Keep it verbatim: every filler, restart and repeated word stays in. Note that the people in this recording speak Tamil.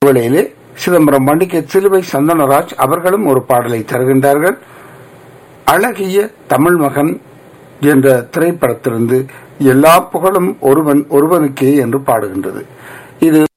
வேளையிலே சிதம்பரம் வண்டிகை சிலுவை சந்தனராஜ் அவர்களும் ஒரு பாடலை தருகின்றார்கள். அழகிய தமிழ் மகன் என்ற திரைப்படத்திலிருந்து எல்லா புகழும் ஒருவன் ஒருவனுக்கே என்று பாடுகின்றது. இது